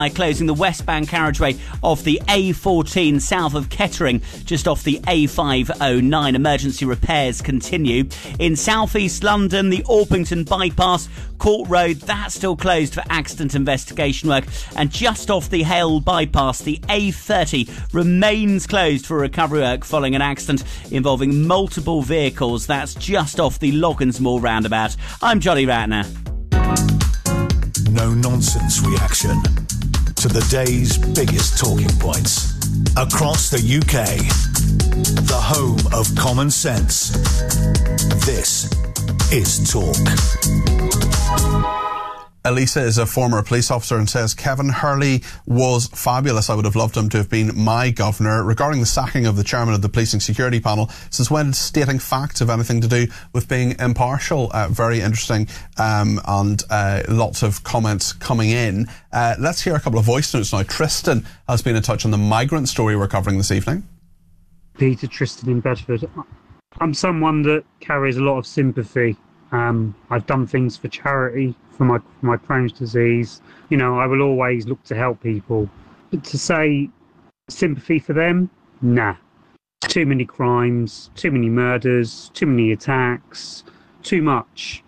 Closing the westbound carriageway of the A14 south of Kettering, just off the A509. Emergency repairs continue. In southeast London, the Orpington bypass, Court Road, that's still closed for accident investigation work. And just off the Hale bypass, the A30 remains closed for recovery work following an accident involving multiple vehicles. That's just off the Loggins roundabout. I'm Johnny Ratner. No nonsense reaction to the day's biggest talking points across the UK. The home of common sense. This is Talk. Elisa is a former police officer and says Kevin Hurley was fabulous. I would have loved him to have been my governor. Regarding the sacking of the chairman of the Policing Security Panel, since when did stating facts have anything to do with being impartial? Very interesting, and lots of comments coming in. Let's hear a couple of voice notes now. Tristan has been in touch on the migrant story we're covering this evening. Peter, Tristan in Bedford. I'm someone that carries a lot of sympathy. I've done things for charity, for my Crohn's disease. You know, I will always look to help people. But to say sympathy for them, nah. Too many crimes, too many murders, too many attacks, too much.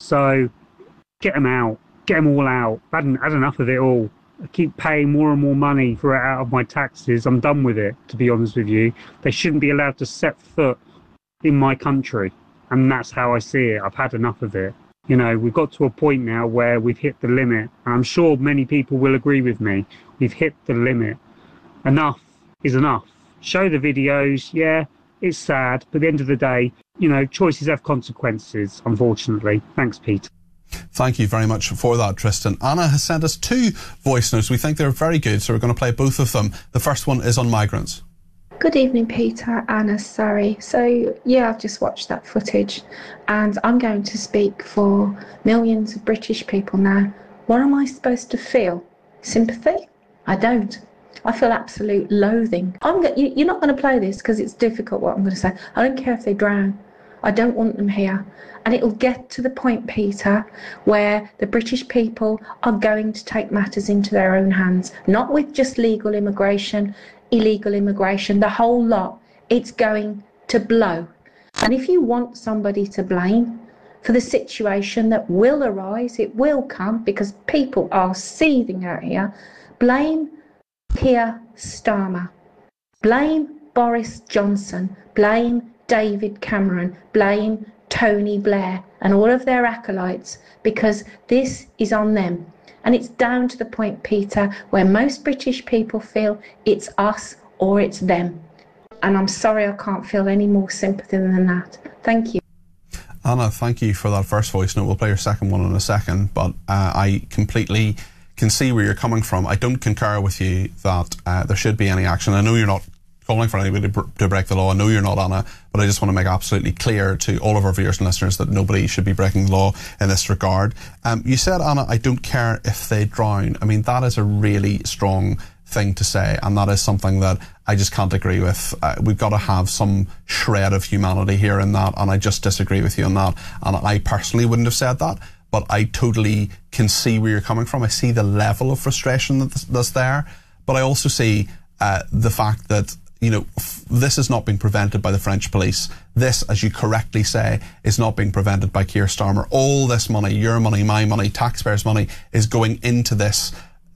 So get them out, get them all out. I've had enough of it all. I keep paying more and more money for it out of my taxes. I'm done with it, to be honest with you. They shouldn't be allowed to set foot in my country. And that's how I see it. I've had enough of it. You know, we've got to a point now where we've hit the limit. And I'm sure many people will agree with me. We've hit the limit. Enough is enough. Show the videos. Yeah, it's sad. But at the end of the day, you know, choices have consequences, unfortunately. Thanks, Peter. Thank you very much for that, Tristan. Anna has sent us 2 voice notes. We think they're very good, so we're going to play both of them. The first one is on migrants. Good evening, Peter. Anna, sorry. So, yeah, I've just watched that footage and I'm going to speak for millions of British people now. What am I supposed to feel? Sympathy? I don't. I feel absolute loathing. You're not going to play this because it's difficult what I'm going to say. I don't care if they drown. I don't want them here. And it'll get to the point, Peter, where the British people are going to take matters into their own hands, not with just legal immigration, illegal immigration, the whole lot. It's going to blow. And if you want somebody to blame for the situation that will arise, it will come because people are seething out here, blame Keir Starmer, blame Boris Johnson, blame David Cameron, blame Tony Blair and all of their acolytes, because this is on them. And it's down to the point, Peter, where most British people feel it's us or it's them. And I'm sorry I can't feel any more sympathy than that. Thank you. Anna, thank you for that first voice note. We'll play your second one in a second, but I completely can see where you're coming from. I don't concur with you that there should be any action. I know you're not calling for anybody to break the law. I know you're not, Anna, but I just want to make absolutely clear to all of our viewers and listeners that nobody should be breaking the law in this regard. You said, Anna, I don't care if they drown. I mean, that is a really strong thing to say, and that is something that I just can't agree with. We've got to have some shred of humanity here in that, and I just disagree with you on that. And I personally wouldn't have said that, but I totally can see where you're coming from. I see the level of frustration that's there, but I also see the fact that, you know, this is not being prevented by the French police. This, as you correctly say, is not being prevented by Keir Starmer. All this money, your money, my money, taxpayers' money, is going into this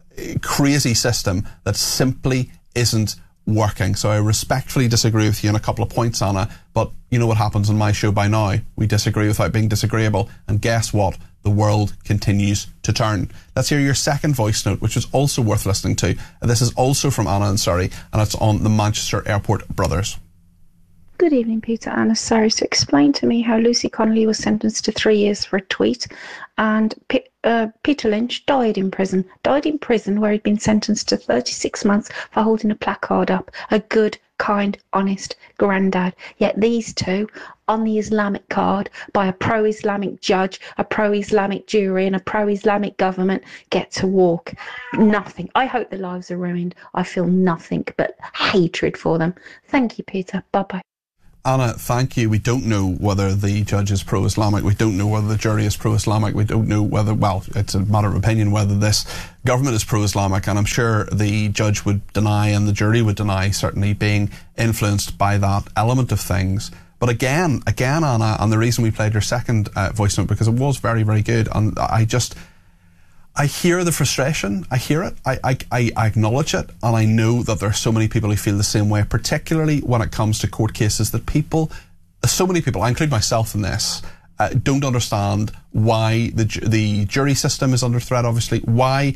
crazy system that simply isn't working. So I respectfully disagree with you on a couple of points, Anna, but you know what happens on my show by now. We disagree without being disagreeable, and guess what? The world continues to turn. Let's hear your second voice note, which is also worth listening to. And this is also from Anna in Surrey, and it's on the Manchester Airport brothers. Good evening, Peter. Anna, sorry. So explain to me how Lucy Connolly was sentenced to 3 years for a tweet, and Peter Lynch died in prison where he'd been sentenced to 36 months for holding a placard up. A good, kind, honest granddad. Yet these two, on the Islamic card, by a pro-Islamic judge, a pro-Islamic jury and a pro-Islamic government, get to walk. Nothing. I hope their lives are ruined. I feel nothing but hatred for them. Thank you, Peter. Bye-bye. Anna, thank you. We don't know whether the judge is pro-Islamic. We don't know whether the jury is pro-Islamic. We don't know whether, well, it's a matter of opinion whether this government is pro-Islamic, and I'm sure the judge would deny and the jury would deny certainly being influenced by that element of things. But again, Anna, and the reason we played your second voice note, because it was very, very good, and I hear the frustration. I hear it. I acknowledge it. And I know that there are so many people who feel the same way, particularly when it comes to court cases, that so many people, I include myself in this, don't understand why the jury system is under threat, obviously, why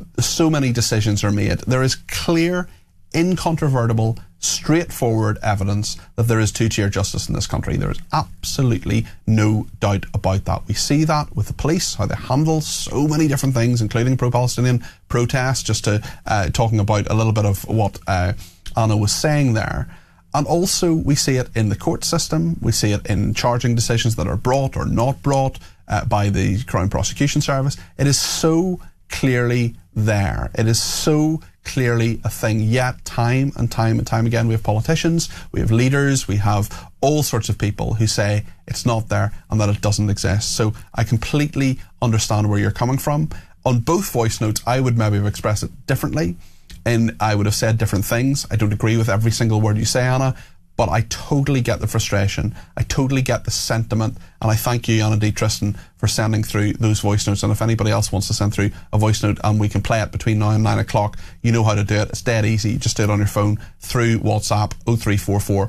so many decisions are made. There is clear, incontrovertible, straightforward evidence that there is two-tier justice in this country. There is absolutely no doubt about that. We see that with the police, how they handle so many different things, including pro-Palestinian protests, just to talking about a little bit of what Anna was saying there. And also we see it in the court system. We see it in charging decisions that are brought or not brought by the Crown Prosecution Service. It is so clearly there. It is so clearly a thing, yet time and time again we have politicians, we have leaders, we have all sorts of people who say it's not there and that it doesn't exist. So I completely understand where you're coming from. On both voice notes, I would maybe have expressed it differently, and I would have said different things. I don't agree with every single word you say, Anna, but I totally get the frustration. I totally get the sentiment. And I thank you, Anna D. Tristan, for sending through those voice notes. And if anybody else wants to send through a voice note and we can play it between now and 9 o'clock, you know how to do it. It's dead easy. Just do it on your phone through WhatsApp 0344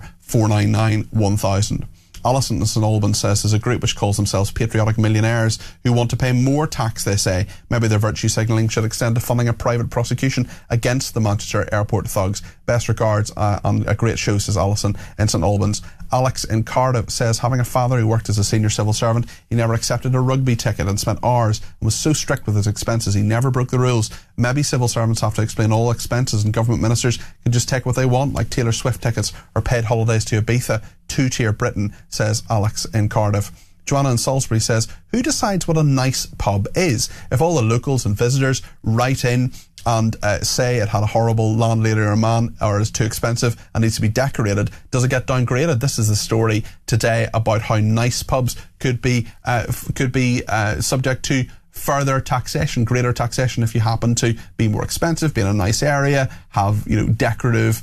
499 1000. Alison in St Albans says there's a group which calls themselves patriotic millionaires who want to pay more tax, they say. Maybe their virtue signalling should extend to funding a private prosecution against the Manchester airport thugs. Best regards and a great show, says Alison in St Albans. Alex in Cardiff says, having a father who worked as a senior civil servant, he never accepted a rugby ticket and spent hours and was so strict with his expenses he never broke the rules. Maybe civil servants have to explain all expenses and government ministers can just take what they want, like Taylor Swift tickets or paid holidays to Ibiza. Two-tier Britain, says Alex in Cardiff. Joanna in Salisbury says, who decides what a nice pub is? If all the locals and visitors write in and say it had a horrible landlady or a man, or is too expensive and needs to be decorated, does it get downgraded? This is the story today about how nice pubs could be subject to further taxation, greater taxation if you happen to be more expensive, be in a nice area, have, decorative,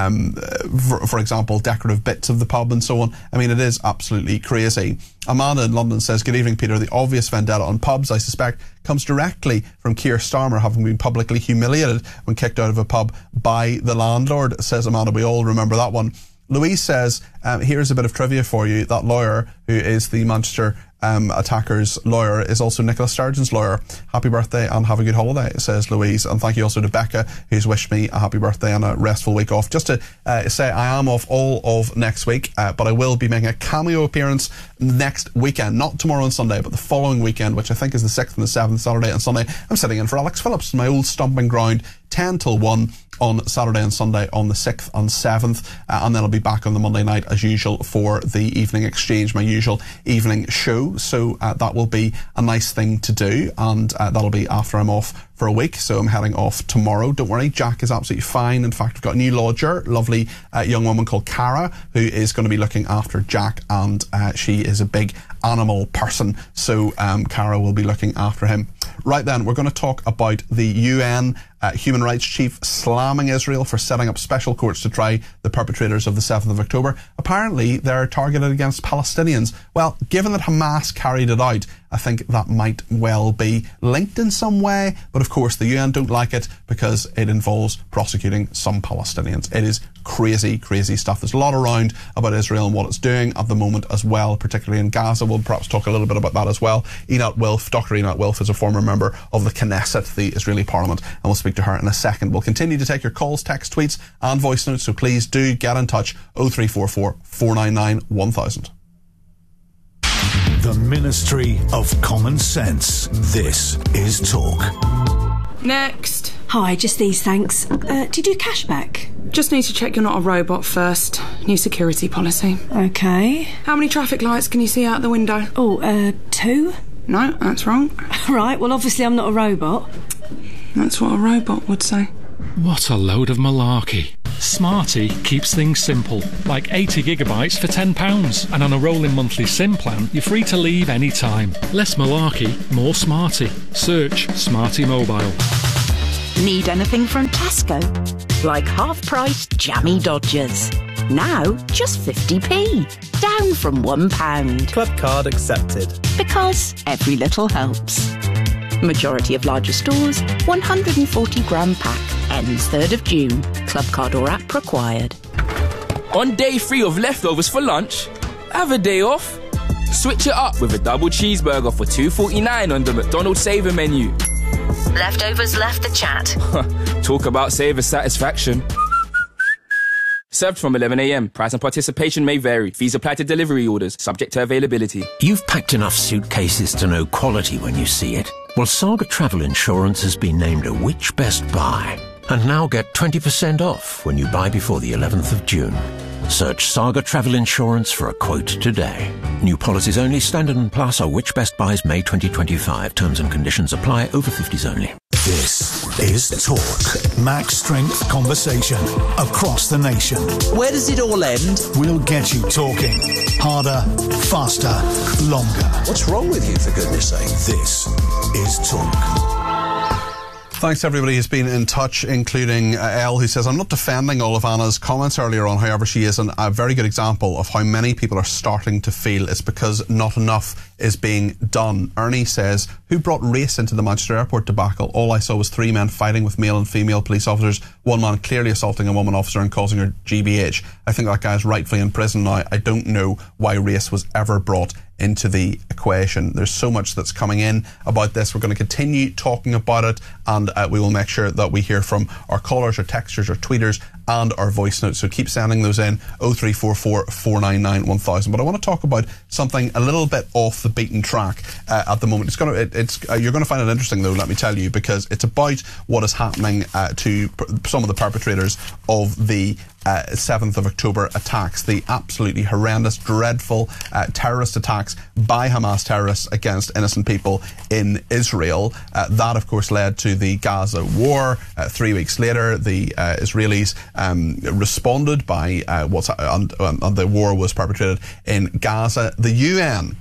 for example, decorative bits of the pub and so on. I mean, it is absolutely crazy. Amanda in London says, good evening, Peter. The obvious vendetta on pubs, I suspect, comes directly from Keir Starmer having been publicly humiliated when kicked out of a pub by the landlord, says Amanda. We all remember that one. Louise says, here's a bit of trivia for you. That lawyer who is the Manchester attacker's lawyer is also Nicola Sturgeon's lawyer. Happy birthday and have a good holiday, says Louise. And thank you also to Becca, who's wished me a happy birthday and a restful week off. Just to say, I am off all of next week, but I will be making a cameo appearance next weekend. Not tomorrow and Sunday, but the following weekend, which I think is the 6th and the 7th, Saturday and Sunday. I'm sitting in for Alex Phillips, my old stomping ground, 10 till 1 on Saturday and Sunday on the 6th and 7th, and then I'll be back on the Monday night as usual for the Evening Exchange, my usual evening show. So that will be a nice thing to do, and that'll be after I'm off for a week. So I'm heading off tomorrow. Don't worry, Jack is absolutely fine. In fact, we've got a new lodger, lovely young woman called Cara, who is going to be looking after Jack, and she is a big animal person, so Cara will be looking after him. Right then, we're going to talk about the UN human rights chief slamming Israel for setting up special courts to try the perpetrators of the 7th of October. Apparently, they're targeted against Palestinians. Well, given that Hamas carried it out, I think that might well be linked in some way. But of course, the UN don't like it because it involves prosecuting some Palestinians. It is crazy, crazy stuff. There's a lot around about Israel and what it's doing at the moment as well, particularly in Gaza. We'll perhaps talk a little bit about that as well. Einat Wilf, Dr. Einat Wilf, is a former member of the Knesset, the Israeli parliament, and we'll speak to her in a second. We'll continue to take your calls, text, tweets and voice notes, so please do get in touch. 0344 499 1000. The Ministry of Common Sense. This is Talk. Next. Hi, just these, thanks. Do you do cashback? Just need to check you're not a robot first. New security policy. Okay. How many traffic lights can you see out the window? Oh, 2? No, that's wrong. Right, well, obviously I'm not a robot. That's what a robot would say. What a load of malarkey. Smarty keeps things simple, like 80 gigabytes for £10. And on a rolling monthly SIM plan, you're free to leave any time. Less malarkey, more Smarty. Search Smarty Mobile. Need anything from Tesco? Like half-price jammy Dodgers. Now, just 50p. Down from £1. Club card accepted. Because every little helps. Majority of larger stores, 140-gram pack. Ends 3rd of June. Club card or app required. On day 3 of leftovers for lunch, have a day off. Switch it up with a double cheeseburger for $2.49 on the McDonald's Saver menu. Leftovers left the chat. Talk about saver satisfaction. Served from 11 a.m. Price and participation may vary. Fees apply to delivery orders, subject to availability. You've packed enough suitcases to know quality when you see it. Well, Saga Travel Insurance has been named a Which Best Buy. And now get 20% off when you buy before the 11th of June. Search Saga Travel Insurance for a quote today. New policies only. Standard and Plus are Which Best Buys May 2025. Terms and conditions apply. Over 50s only. This is Talk. Max strength conversation across the nation. Where does it all end? We'll get you talking. Harder, faster, longer. What's wrong with you, for goodness sake? This is Talk. Thanks to everybody who's been in touch, including Elle, who says, I'm not defending all of Anna's comments earlier on, however, she is a very good example of how many people are starting to feel it's because not enough is being done. Ernie says, who brought race into the Manchester Airport debacle? All I saw was 3 men fighting with male and female police officers, 1 man clearly assaulting a woman officer and causing her GBH. I think that guy is rightfully in prison now. I don't know why race was ever brought into the equation. There's so much that's coming in about this. We're going to continue talking about it, and we will make sure that we hear from our callers, our texters, our tweeters, and our voice notes. So keep sending those in, 0344 499 1000. But I want to talk about something a little bit off the beaten track at the moment. You're going to find it interesting, though, let me tell you, because it's about what is happening to some of the perpetrators of the 7th of October attacks, the absolutely horrendous, dreadful terrorist attacks by Hamas terrorists against innocent people in Israel. That, of course, led to the Gaza war. 3 weeks later, the Israelis responded by and the war was perpetrated in Gaza. The UN,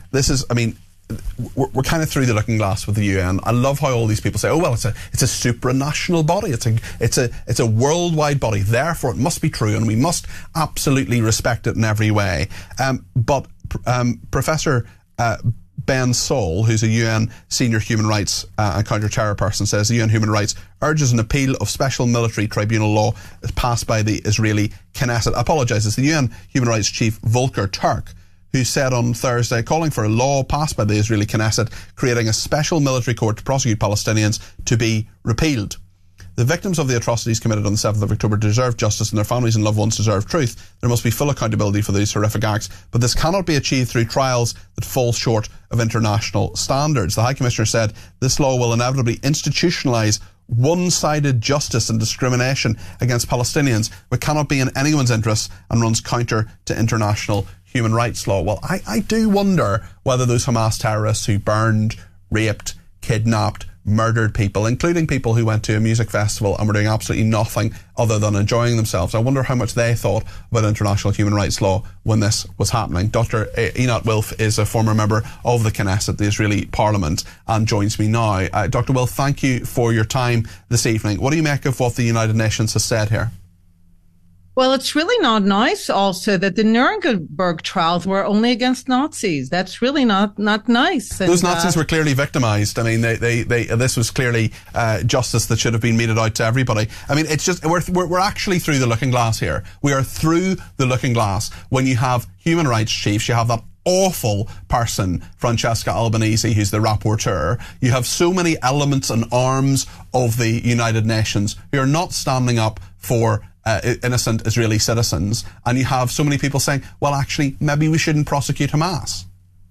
we're kind of through the looking glass with the UN. I love how all these people say, oh well, it's a supranational body, it's a worldwide body, therefore it must be true and we must absolutely respect it in every way. But Professor Ben Saul, who's a UN senior human rights and counter-terror person, says the UN Human Rights urges an appeal of special military tribunal law passed by the Israeli Knesset. Apologises, the UN Human Rights Chief Volker Turk, who said on Thursday, calling for a law passed by the Israeli Knesset creating a special military court to prosecute Palestinians to be repealed. The victims of the atrocities committed on the 7th of October deserve justice and their families and loved ones deserve truth. There must be full accountability for these horrific acts, but this cannot be achieved through trials that fall short of international standards. The High Commissioner said this law will inevitably institutionalise one-sided justice and discrimination against Palestinians, but cannot be in anyone's interests and runs counter to international human rights law. Well, I do wonder whether those Hamas terrorists who burned, raped, kidnapped, murdered people, including people who went to a music festival and were doing absolutely nothing other than enjoying themselves, I wonder how much they thought about international human rights law when this was happening. Dr. Einat Wilf is a former member of the Knesset, the Israeli Parliament, and joins me now. Dr. Wilf, thank you for your time this evening. What do you make of what the United Nations has said here? Well, it's really not nice also that the Nuremberg trials were only against Nazis. That's really not nice. And, those Nazis were clearly victimized. I mean, this was clearly justice that should have been meted out to everybody. I mean, it's just, we're actually through the looking glass here. We are through the looking glass when you have human rights chiefs, you have that awful person, Francesca Albanese, who's the rapporteur. You have so many elements and arms of the United Nations who are not standing up for innocent Israeli citizens, and you have so many people saying, well, actually, maybe we shouldn't prosecute Hamas.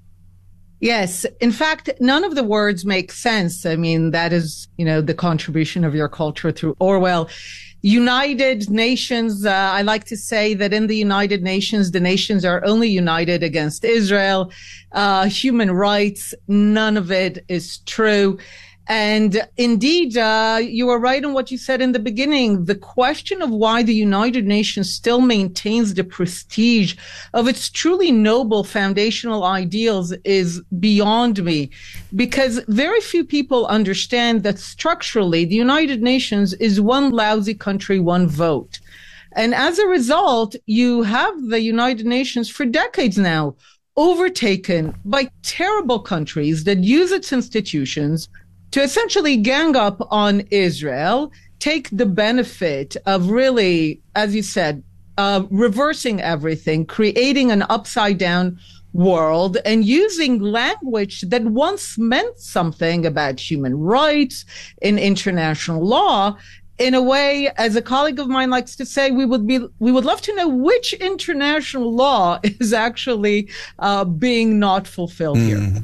Yes. In fact, none of the words make sense. I mean, that is, the contribution of your culture through Orwell. United Nations, I like to say that in the United Nations, the nations are only united against Israel. Human rights, none of it is true. And indeed, you were right in what you said in the beginning. The question of why the United Nations still maintains the prestige of its truly noble foundational ideals is beyond me, because very few people understand that structurally the United Nations is one lousy country, one vote. And as a result, you have the United Nations for decades now overtaken by terrible countries that use its institutions to essentially gang up on Israel, take the benefit of really, as you said, reversing everything, creating an upside down world, and using language that once meant something about human rights in international law. In a way, as a colleague of mine likes to say, we would love to know which international law is actually being not fulfilled here.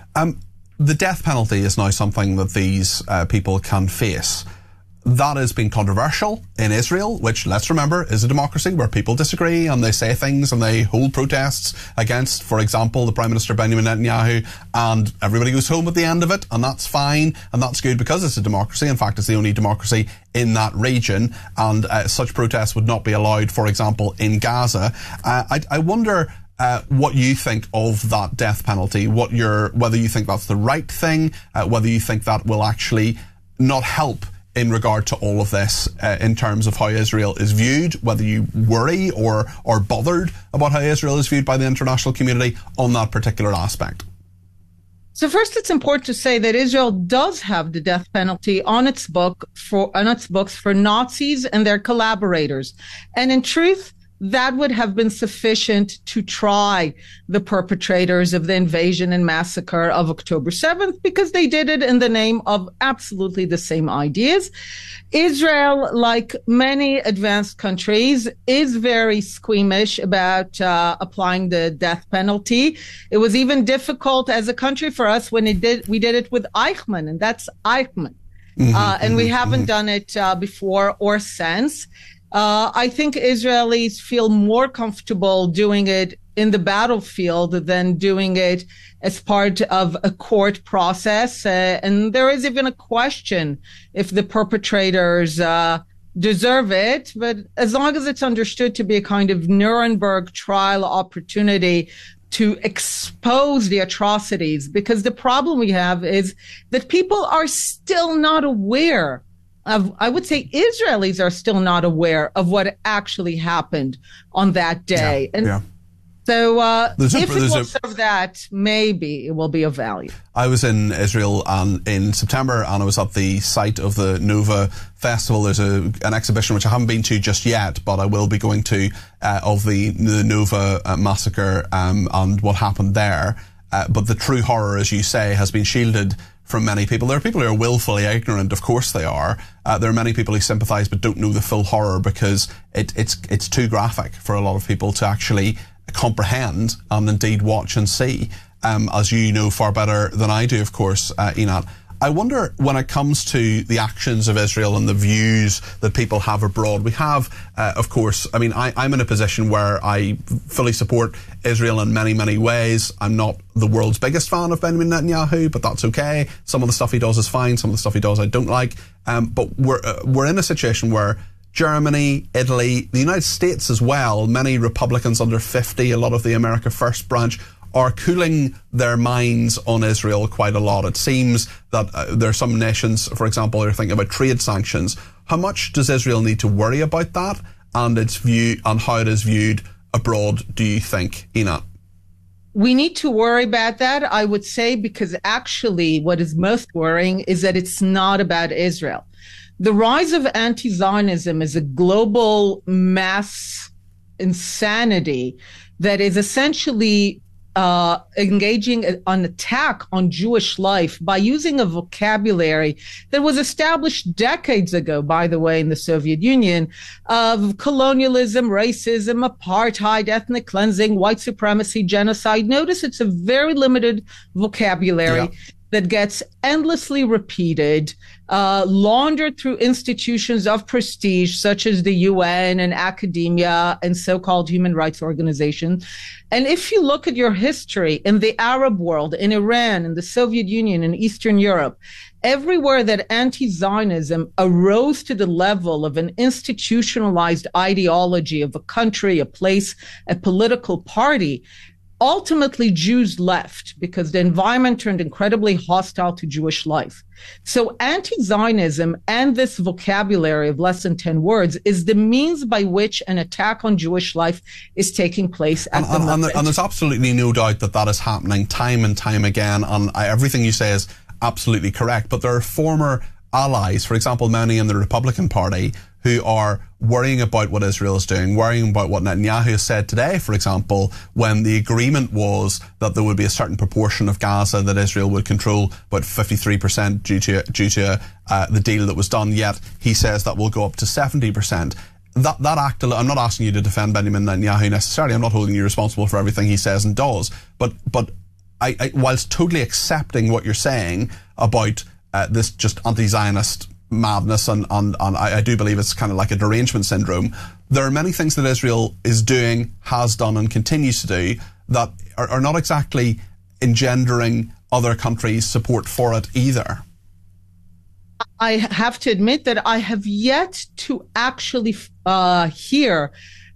The death penalty is now something that these people can face. That has been controversial in Israel, which, let's remember, is a democracy where people disagree and they say things and they hold protests against, for example, the Prime Minister Benjamin Netanyahu, and everybody goes home at the end of it, and that's fine and that's good because it's a democracy. In fact, it's the only democracy in that region, and such protests would not be allowed, for example, in Gaza. I wonder what you think of that death penalty, whether you think that's the right thing, whether you think that will actually not help in regard to all of this in terms of how Israel is viewed, whether you worry or bothered about how Israel is viewed by the international community on that particular aspect. So first, it's important to say that Israel does have the death penalty on its books for Nazis and their collaborators. And in truth, that would have been sufficient to try the perpetrators of the invasion and massacre of October 7th, because they did it in the name of absolutely the same ideas. Israel, like many advanced countries, is very squeamish about applying the death penalty. It was even difficult as a country for us when we did it with Eichmann, and that's Eichmann. And we haven't done it before or since. I think Israelis feel more comfortable doing it in the battlefield than doing it as part of a court process. And there is even a question if the perpetrators deserve it. But as long as it's understood to be a kind of Nuremberg trial opportunity to expose the atrocities, because the problem we have is that people are still not aware of, I would say Israelis are still not aware of what actually happened on that day. So if it will serve that, maybe it will be of value. I was in Israel in September, and I was at the site of the Nova Festival. There's an exhibition which I haven't been to just yet, but I will be going to, of the Nova massacre and what happened there. But the true horror, as you say, has been shielded from many people. There are people who are willfully ignorant, of course they are. There are many people who sympathise but don't know the full horror, because it's too graphic for a lot of people to actually comprehend and indeed watch and see, as you know far better than I do, of course, Einat. I wonder, when it comes to the actions of Israel and the views that people have abroad, we have, of course, I mean, I'm in a position where I fully support Israel in many, many ways. I'm not the world's biggest fan of Benjamin Netanyahu, but that's okay. Some of the stuff he does is fine. Some of the stuff he does I don't like. But we're in a situation where Germany, Italy, the United States as well, many Republicans under 50, a lot of the America First branch, are cooling their minds on Israel quite a lot. It seems that there are some nations, for example, who are thinking about trade sanctions. How much does Israel need to worry about that and its view and how it is viewed abroad, do you think, Einat? We need to worry about that, I would say, because actually what is most worrying is that it's not about Israel. The rise of anti-Zionism is a global mass insanity that is essentially engaging an attack on Jewish life by using a vocabulary that was established decades ago, by the way, in the Soviet Union, of colonialism, racism, apartheid, ethnic cleansing, white supremacy, genocide. Notice it's a very limited vocabulary. that gets endlessly repeated, laundered through institutions of prestige such as the UN and academia and so-called human rights organizations. And if you look at your history in the Arab world, in Iran, in the Soviet Union, in Eastern Europe, everywhere that anti-Zionism arose to the level of an institutionalized ideology of a country, a place, a political party, ultimately Jews left because the environment turned incredibly hostile to Jewish life. So anti-Zionism and this vocabulary of less than 10 words is the means by which an attack on Jewish life is taking place at the moment. And there's absolutely no doubt that is happening time and time again. And everything you say is absolutely correct. But there are former allies, for example, many in the Republican Party, who are worrying about what Israel is doing, worrying about what Netanyahu said today, for example, when the agreement was that there would be a certain proportion of Gaza that Israel would control, about 53% due to the deal that was done, yet he says that will go up to 70%. That act, I'm not asking you to defend Benjamin Netanyahu necessarily, I'm not holding you responsible for everything he says and does, but I whilst totally accepting what you're saying about this just anti-Zionist madness, and I do believe it's kind of like a derangement syndrome, there are many things that Israel is doing, has done and continues to do that are not exactly engendering other countries' support for it either. I have to admit that I have yet to actually hear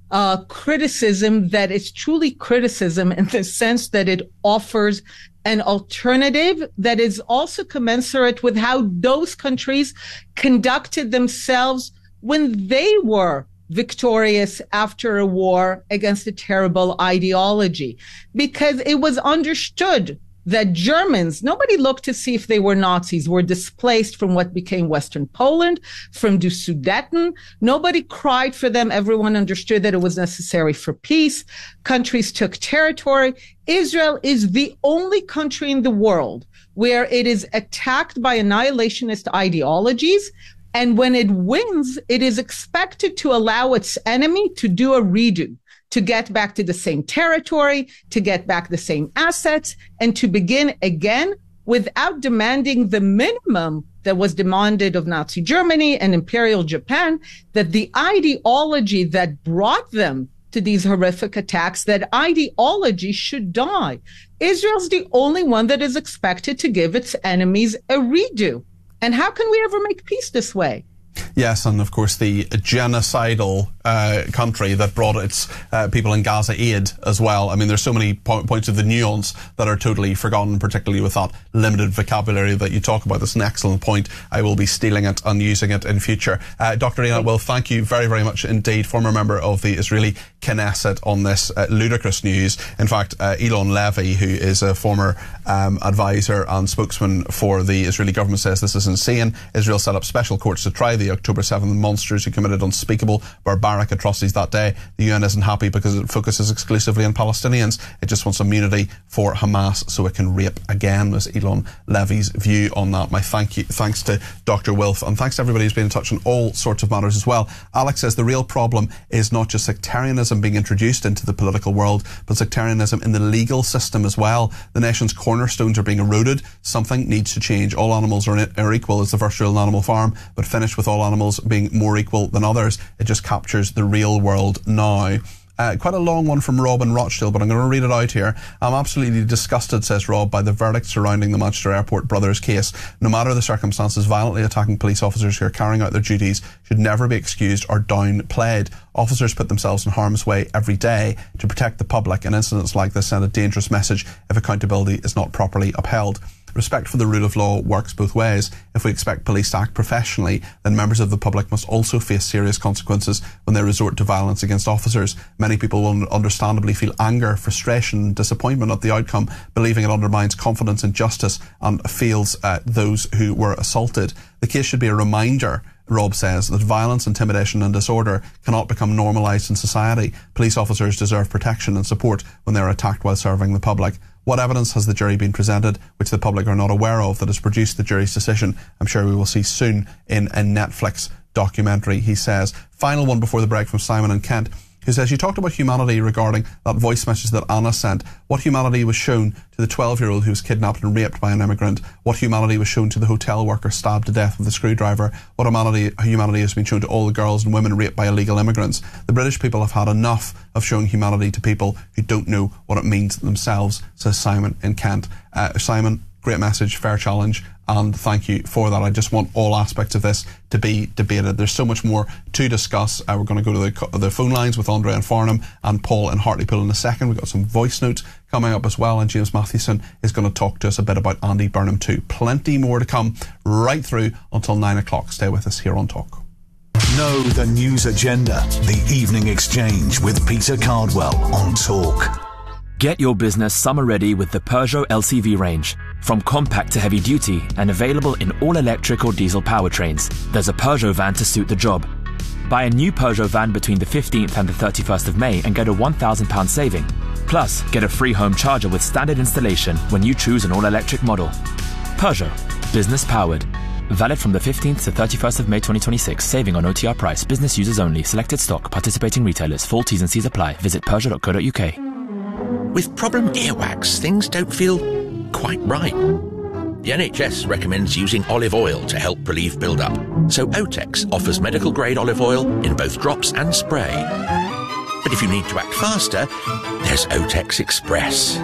criticism that is truly criticism in the sense that it offers an alternative that is also commensurate with how those countries conducted themselves when they were victorious after a war against a terrible ideology. Because it was understood that Germans, nobody looked to see if they were Nazis, were displaced from what became Western Poland, from the Sudeten. Nobody cried for them. Everyone understood that it was necessary for peace. Countries took territory. Israel is the only country in the world where it is attacked by annihilationist ideologies. And when it wins, it is expected to allow its enemy to do a redo, to get back to the same territory, to get back the same assets, and to begin again without demanding the minimum that was demanded of Nazi Germany and Imperial Japan, that the ideology that brought them to these horrific attacks, that ideology should die. Israel's the only one that is expected to give its enemies a redo. And how can we ever make peace this way? Yes, and of course the genocidal country that brought its people in Gaza aid as well. I mean, there's so many points of the nuance that are totally forgotten, particularly with that limited vocabulary that you talk about. That's an excellent point. I will be stealing it and using it in future. Dr. Einat Wilf, thank you very, very much indeed, former member of the Israeli Knesset, on this ludicrous news. In fact, Eylon Levy, who is a former advisor and spokesman for the Israeli government, says this is insane. Israel set up special courts to try the October 7th monsters who committed unspeakable barbaric atrocities that day. The UN isn't happy because it focuses exclusively on Palestinians. It just wants immunity for Hamas so it can rape again, was Eylon Levy's view on that. My thanks to Dr. Wilf, and thanks to everybody who's been in touch on all sorts of matters as well. Alex says the real problem is not just sectarianism being introduced into the political world, but sectarianism in the legal system as well. The nation's cornerstones are being eroded. Something needs to change. All animals are equal is the first rule in Animal Farm, but finished with all animals being more equal than others. It just captures the real world now. Quite a long one from Rob in Rochdale, but I'm going to read it out here. I'm absolutely disgusted, says Rob, by the verdict surrounding the Manchester Airport brothers case. No matter the circumstances, violently attacking police officers who are carrying out their duties should never be excused or downplayed. Officers put themselves in harm's way every day to protect the public, and incidents like this send a dangerous message if accountability is not properly upheld. Respect for the rule of law works both ways. If we expect police to act professionally, then members of the public must also face serious consequences when they resort to violence against officers. Many people will understandably feel anger, frustration, and disappointment at the outcome, believing it undermines confidence in justice and fails those who were assaulted. The case should be a reminder, Rob says, that violence, intimidation and disorder cannot become normalised in society. Police officers deserve protection and support when they are attacked while serving the public. What evidence has the jury been presented which the public are not aware of that has produced the jury's decision? I'm sure we will see soon in a Netflix documentary, he says. Final one before the break from Simon and Kent. who says, you talked about humanity regarding that voice message that Anna sent. What humanity was shown to the 12-year-old who was kidnapped and raped by an immigrant? What humanity was shown to the hotel worker stabbed to death with a screwdriver? What humanity has been shown to all the girls and women raped by illegal immigrants? The British people have had enough of showing humanity to people who don't know what it means themselves, says Simon in Kent. Simon, great message, fair challenge, and thank you for that. I just want all aspects of this to be debated. There's so much more to discuss. We're going to go to the phone lines with Andre in Farnham and Paul in Hartlepool in a second. We've got some voice notes coming up as well, and James Mathewson is going to talk to us a bit about Andy Burnham too. Plenty more to come right through until 9 o'clock. Stay with us here on Talk. Know the news agenda. The Evening Exchange with Peter Cardwell on Talk. Get your business summer ready with the Peugeot LCV range. From compact to heavy duty and available in all electric or diesel powertrains, there's a Peugeot van to suit the job. Buy a new Peugeot van between the 15th and the 31st of May and get a £1,000 saving. Plus, get a free home charger with standard installation when you choose an all-electric model. Peugeot. Business powered. Valid from the 15th to 31st of May 2026. Saving on OTR price. Business users only. Selected stock. Participating retailers. Full T's and C's apply. Visit Peugeot.co.uk. With problem earwax, things don't feel quite right. The NHS recommends using olive oil to help relieve build-up. So Otex offers medical-grade olive oil in both drops and spray. But if you need to act faster, there's Otex Express.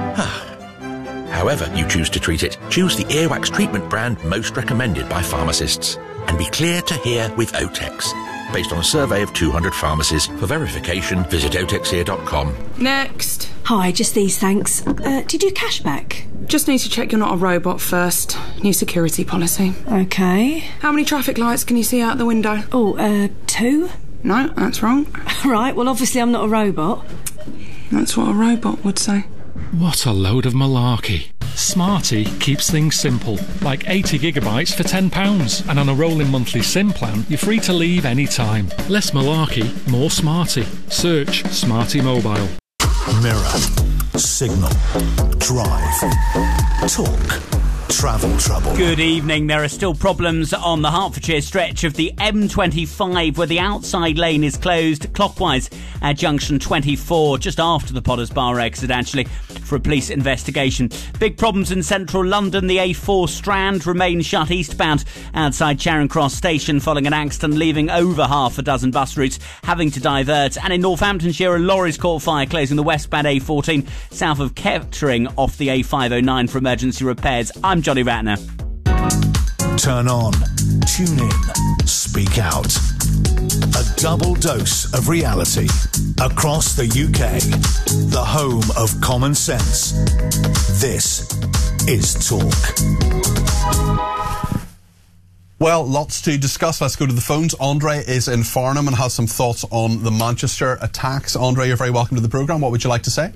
However you choose to treat it, choose the earwax treatment brand most recommended by pharmacists. And be clear to hear with Otex. Based on a survey of 200 pharmacies. For verification, visit otexear.com. Next. Hi, just these, thanks. Did you cash back? Just need to check you're not a robot first. New security policy. Okay. How many traffic lights can you see out the window? Oh, 2? No, that's wrong. Right, well, obviously I'm not a robot. That's what a robot would say. What a load of malarkey. Smarty keeps things simple, like 80 gigabytes for £10. And on a rolling monthly SIM plan, you're free to leave any time. Less malarkey, more Smarty. Search Smarty Mobile. Mirror, Signal, Drive, Talk, Travel Trouble. Good evening. There are still problems on the Hertfordshire stretch of the M25 where the outside lane is closed clockwise at junction 24, just after the Potters Bar exit, actually, for a police investigation. Big problems in central London. The A4 Strand remains shut eastbound outside Charing Cross Station following an accident, leaving over half a dozen bus routes having to divert. And in Northamptonshire, a lorry's caught fire closing the westbound A14 south of Kettering off the A509 for emergency repairs. I'm Johnny Ratner. Turn on, tune in, speak out. A double dose of reality across the UK. The home of common sense. This is Talk. Well, lots to discuss. Let's go to the phones. Andre is in Farnham and has some thoughts on the Manchester attacks. Andre, you're very welcome to the programme. What would you like to say?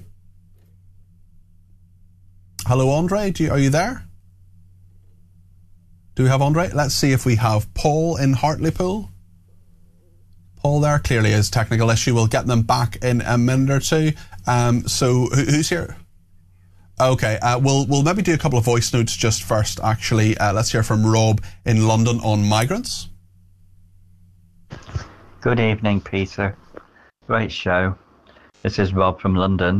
Hello, Andre. Are you there? Do we have Andre? Let's see if we have Paul in Hartlepool. Paul there clearly is technical issue. We'll get them back in a minute or two. So who's here? Okay, we'll maybe do a couple of voice notes just first, actually. Let's hear from Rob in London on migrants. Good evening, Peter. Great show. This is Rob from London.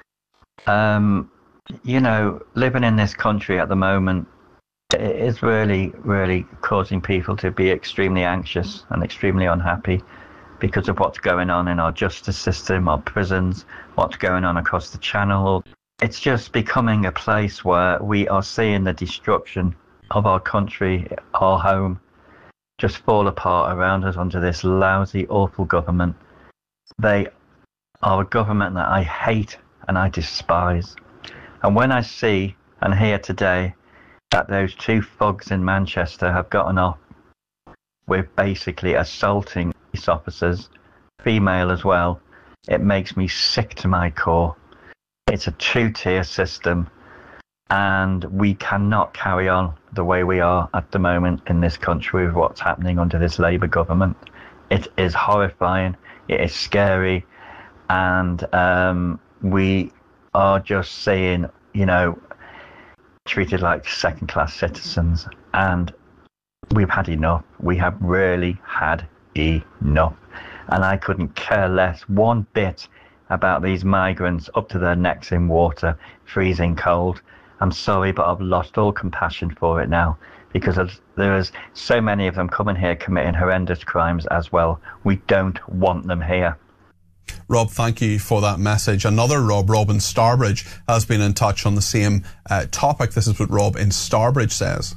You know, living in this country at the moment, it is really, really causing people to be extremely anxious and extremely unhappy because of what's going on in our justice system, our prisons, what's going on across the Channel. It's just becoming a place where we are seeing the destruction of our country, our home, just fall apart around us under this lousy, awful government. They are a government that I hate and I despise. And when I see and hear today that those two thugs in Manchester have gotten off with basically assaulting police officers, female as well, it makes me sick to my core. It's a two-tier system, and we cannot carry on the way we are at the moment in this country with what's happening under this Labour government. It is horrifying, it is scary, and we are just seeing, you know, treated like second-class citizens, and we've had enough. We have really had enough. and I couldn't care less one bit about these migrants up to their necks in water, freezing cold. I'm sorry, but I've lost all compassion for it now, because there's so many of them coming here committing horrendous crimes as well. We don't want them here. Rob, thank you for that message. Another Rob in Starbridge, has been in touch on the same topic. This is what Rob in Starbridge says.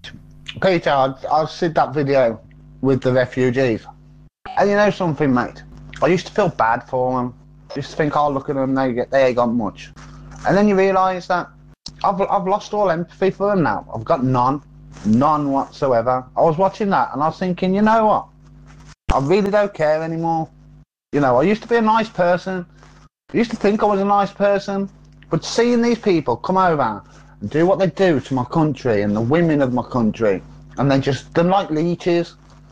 Peter, I've seen that video with the refugees. And you know something, mate? I used to feel bad for them. I used to think, oh, look at them, they ain't got much. And then you realise that I've lost all empathy for them now. I've got none whatsoever. I was watching that and I was thinking, you know what? I really don't care anymore. You know, I used to be a nice person. I used to think I was a nice person. But seeing these people come over and do what they do to my country and the women of my country, and then just them like leeches,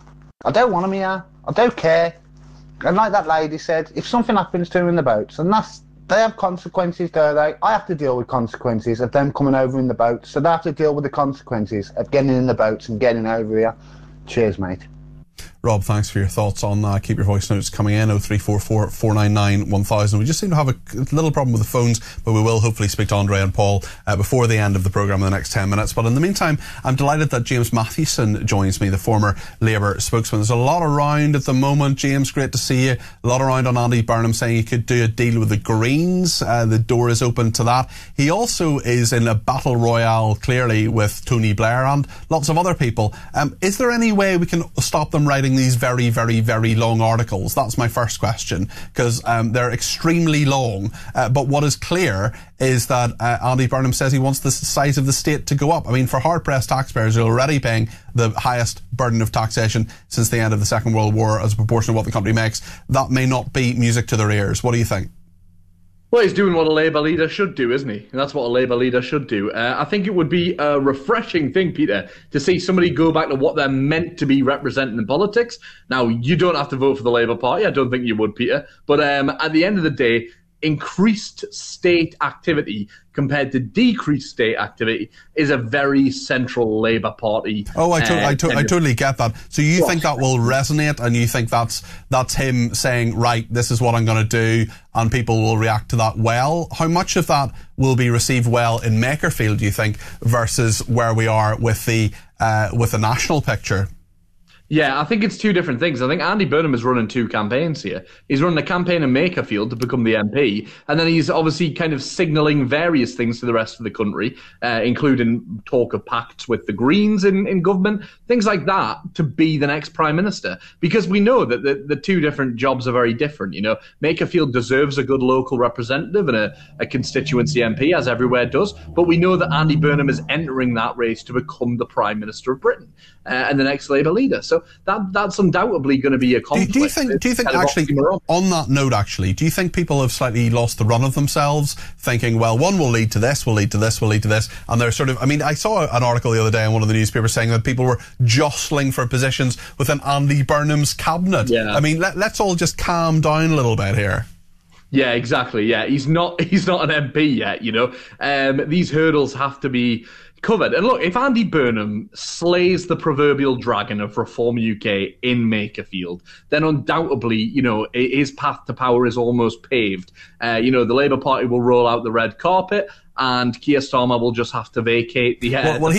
I don't want them here. I don't care. And like that lady said, if something happens to them in the boats, and they have consequences, don't they? I have to deal with consequences of them coming over in the boats, so they have to deal with the consequences of getting in the boats and getting over here. Cheers, mate. Rob, thanks for your thoughts on that. Keep your voice notes coming in, 0344 499 1000. We just seem to have a little problem with the phones, but we will hopefully speak to Andre and Paul before the end of the programme in the next 10 minutes. But in the meantime, I'm delighted that James Mathewson joins me, the former Labour spokesman. There's a lot around at the moment. James, great to see you. A lot around on Andy Burnham saying he could do a deal with the Greens. The door is open to that. He also is in a battle royale, clearly, with Tony Blair and lots of other people. Is there any way we can stop them writing these very, very, very long articles? That's my first question, because they're extremely long. But what is clear is that Andy Burnham says he wants the size of the state to go up. I mean, for hard-pressed taxpayers who are already paying the highest burden of taxation since the end of the Second World War as a proportion of what the country makes, that may not be music to their ears. What do you think? Well, he's doing what a Labour leader should do, isn't he? And that's what a Labour leader should do. I think it would be a refreshing thing, Peter, to see somebody go back to what they're meant to be representing in politics. Now, you don't have to vote for the Labour Party. I don't think you would, Peter. But at the end of the day, increased state activity compared to decreased state activity is a very central Labour Party. Oh, I totally get that. So you think that will resonate, and you think that's him saying, right, this is what I'm going to do, and people will react to that well? How much of that will be received well in Makerfield, do you think, versus where we are with the national picture? Yeah, I think it's two different things. I think Andy Burnham is running two campaigns here. He's running a campaign in Makerfield to become the MP, and then he's obviously kind of signalling various things to the rest of the country, including talk of pacts with the Greens in government, things like that, to be the next Prime Minister. Because we know that the two different jobs are very different. You know, Makerfield deserves a good local representative and a constituency MP, as everywhere does, but we know that Andy Burnham is entering that race to become the Prime Minister of Britain and the next Labour leader. So that's undoubtedly going to be a conflict. Do you think actually, on that note, actually, do you think people have slightly lost the run of themselves, thinking, well, one will lead to this, will lead to this, will lead to this, and they're sort of, I mean, I saw an article the other day in one of the newspapers saying that people were jostling for positions within Andy Burnham's cabinet. Yeah. I mean, let's all just calm down a little bit here. Yeah, exactly. Yeah, he's not an MP yet, you know. These hurdles have to be covered. And look, if Andy Burnham slays the proverbial dragon of Reform UK in Makerfield, then undoubtedly, you know, his path to power is almost paved. You know, the Labour Party will roll out the red carpet, and Keir Starmer will just have to vacate the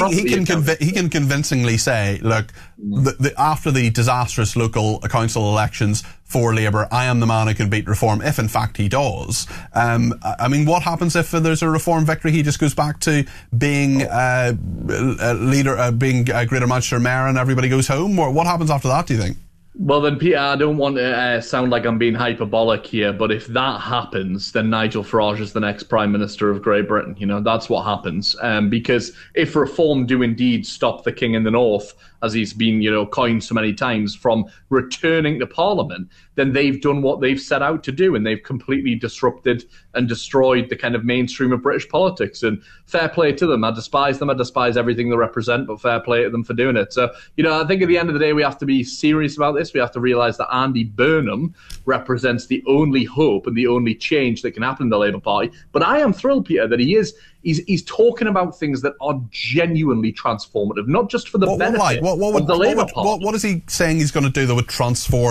he can convincingly say, look, after the disastrous local council elections for Labour, I am the man who can beat Reform, if in fact he does. I mean, what happens if there's a Reform victory? He just goes back to being a leader, being a Greater Manchester mayor, and everybody goes home? Or what happens after that, do you think? Well, then, Peter, I don't want to sound like I'm being hyperbolic here, but if that happens, then Nigel Farage is the next Prime Minister of Great Britain. You know, that's what happens. Because if Reform do indeed stop the King in the North, as he's been, you know, coined so many times, from returning to Parliament, then they've done what they've set out to do, and they've completely disrupted and destroyed the kind of mainstream of British politics. And fair play to them. I despise them. I despise everything they represent, but fair play to them for doing it. So, you know, I think at the end of the day, we have to be serious about this. We have to realise that Andy Burnham represents the only hope and the only change that can happen in the Labour Party. But I am thrilled, Peter, that he's talking about things that are genuinely transformative, not just for the benefit of the Labour Party. What is he saying he's going to do that would transform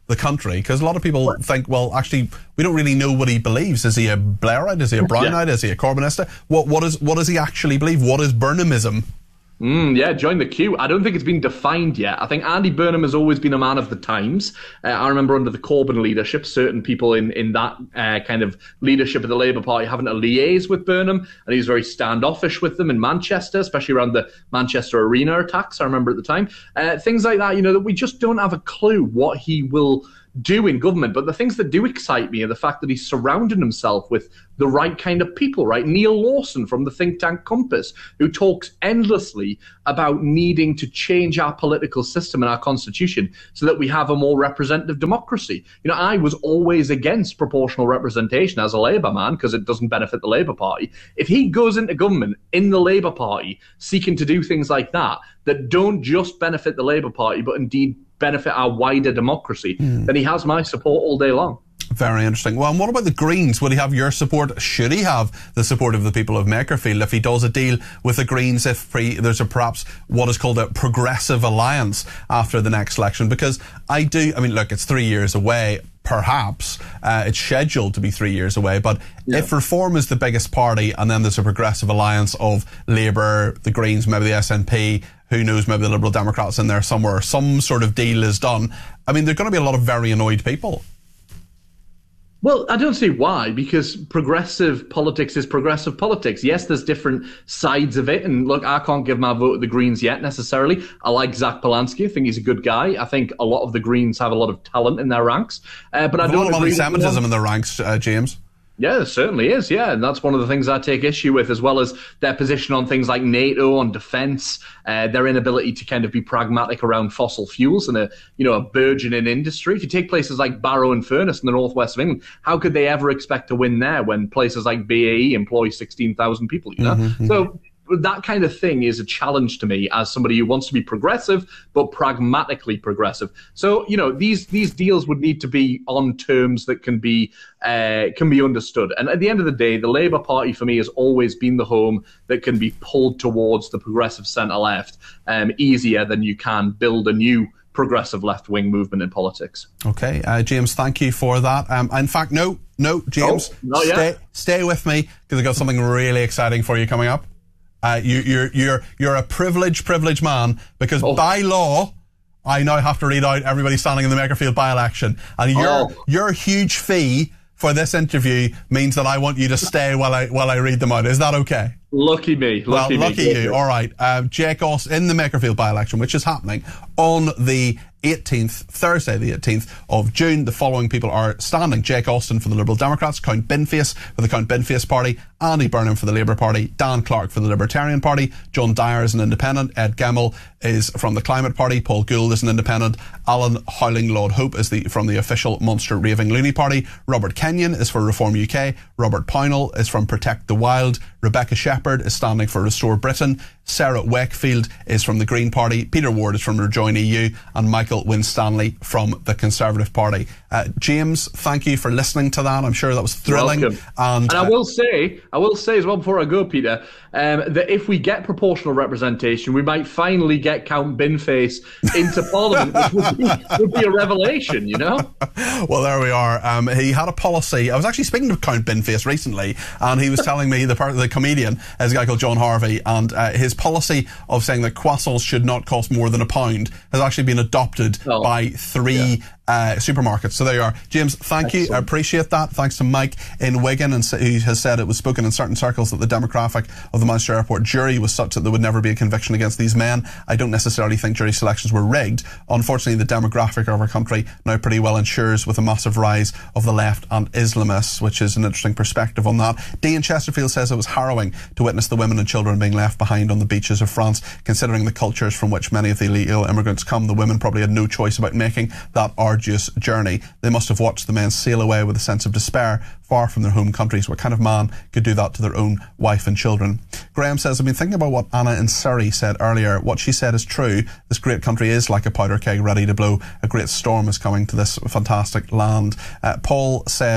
the country? Because a lot of people think, well, actually, we don't really know what he believes. Is he a Blairite? Is he a Brownite? Is he a Corbynista? What does he actually believe? What is Burnhamism? Join the queue. I don't think it's been defined yet. I think Andy Burnham has always been a man of the times. I remember under the Corbyn leadership, certain people in that kind of leadership of the Labour Party having to liaise with Burnham, and he was very standoffish with them in Manchester, especially around the Manchester Arena attacks, I remember at the time. Things like that, that we just don't have a clue what he will do in government. But the things that do excite me are the fact that he's surrounded himself with the right kind of people, right? Neil Lawson from the think tank Compass, who talks endlessly about needing to change our political system and our constitution so that we have a more representative democracy. I was always against proportional representation as a Labour man because it doesn't benefit the Labour Party. If he goes into government in the Labour Party seeking to do things like that don't just benefit the Labour Party but indeed benefit our wider democracy, then he has my support all day long. Very interesting. Well, and what about the Greens? Would he have your support? Should he have the support of the people of Makerfield if he does a deal with the Greens, if there's perhaps what is called a progressive alliance after the next election? Because look, it's 3 years away. Perhaps it's scheduled to be 3 years away, but if Reform is the biggest party and then there's a progressive alliance of Labour, the Greens, maybe the SNP, who knows, maybe the Liberal Democrats in there somewhere, some sort of deal is done, there are going to be a lot of very annoyed people. Well, I don't see why, because progressive politics is progressive politics. Yes, there's different sides of it, and look, I can't give my vote to the Greens yet necessarily. I like Zach Polanski. I think he's a good guy. I think a lot of the Greens have a lot of talent in their ranks. But I don't agree with anti-Semitism in their ranks, James. Yeah, there certainly is, and that's one of the things I take issue with, as well as their position on things like NATO, on defence, their inability to kind of be pragmatic around fossil fuels and a burgeoning industry. If you take places like Barrow and Furness in the northwest of England, how could they ever expect to win there when places like BAE employ 16,000 people, So that kind of thing is a challenge to me as somebody who wants to be progressive, but pragmatically progressive. So, these deals would need to be on terms that can be understood. And at the end of the day, the Labour Party for me has always been the home that can be pulled towards the progressive centre-left easier than you can build a new progressive left-wing movement in politics. Okay, James, thank you for that. In fact, no, James, stay with me because I've got something really exciting for you coming up. You're a privileged man because by law I now have to read out everybody standing in the Makerfield by-election, and your huge fee for this interview means that I want you to stay while I read them out. Is that okay? Lucky me. Lucky you. All right. Jake Austin in the Makerfield by-election, which is happening on the 18th, Thursday the 18th of June. The following people are standing: Jake Austin for the Liberal Democrats, Count Binface for the Count Binface Party, Andy Burnham for the Labour Party, Dan Clark for the Libertarian Party, John Dyer is an independent, Ed Gemmell is from the Climate Party, Paul Gould is an independent, Alan Howling Lord Hope is from the official Monster Raving Loony Party, Robert Kenyon is for Reform UK, Robert Pownall is from Protect the Wild, Rebecca Shepherd is standing for Restore Britain, Sarah Wakefield is from the Green Party, Peter Ward is from Rejoin EU, and Michael Winstanley from the Conservative Party. James, thank you for listening to that. I'm sure that was thrilling. And I will say as well before I go, Peter, that if we get proportional representation, we might finally get Count Binface into Parliament, which would be a revelation, Well, there we are. He had a policy. I was actually speaking to Count Binface recently, and he was telling me the comedian is a guy called John Harvey, and his policy of saying that croissants should not cost more than £1 has actually been adopted by three supermarkets. So there you are. James, thank you. I appreciate that. Thanks to Mike in Wigan, and he has said it was spoken in certain circles that the demographic of the Manchester Airport jury was such that there would never be a conviction against these men. I don't necessarily think jury selections were rigged. Unfortunately, the demographic of our country now pretty well ensures with a massive rise of the left and Islamists, which is an interesting perspective on that. Dean Chesterfield says it was harrowing to witness the women and children being left behind on the beaches of France. Considering the cultures from which many of the illegal immigrants come, the women probably had no choice about making that arduous journey. They must have watched the men sail away with a sense of despair, far from their home countries. What kind of man could do that to their own wife and children? Graham says, I've been thinking about what Anna in Surrey said earlier. What she said is true. This great country is like a powder keg ready to blow. A great storm is coming to this fantastic land. Paul says,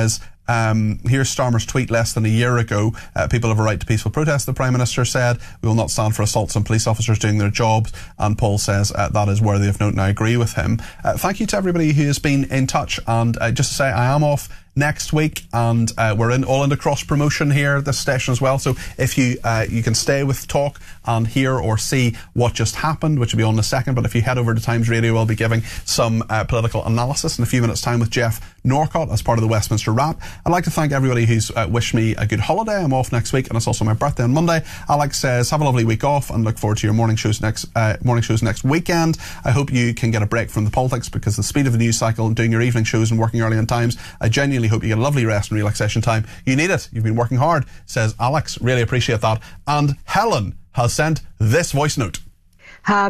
Here's Starmer's tweet less than a year ago. People have a right to peaceful protest, the Prime Minister said. We will not stand for assaults on police officers doing their jobs. And Paul says that is worthy of note, and I agree with him. Thank you to everybody who has been in touch. And just to say, I am off next week, and we're all into cross promotion here at this station as well. So if you can stay with Talk and hear or see what just happened, which will be on in a second. But if you head over to Times Radio, we'll be giving some political analysis in a few minutes' time with Jeff Norcott as part of the Westminster Wrap. I'd like to thank everybody who's wished me a good holiday. I'm off next week, and it's also my birthday on Monday. Alex says, have a lovely week off and look forward to your morning shows next weekend. I hope you can get a break from the politics, because the speed of the news cycle and doing your evening shows and working early on times, I genuinely hope you get a lovely rest and relaxation time. You need it. You've been working hard, says Alex. Really appreciate that. And Helen has sent this voice note.